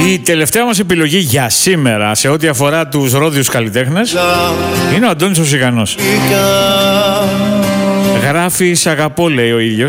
Η τελευταία μας επιλογή για σήμερα σε ό,τι αφορά τους ρόδιους καλλιτέχνες είναι ο Αντώνης ο Σιγανός. Γράφει «Σ' αγαπώ», λέει ο ίδιος.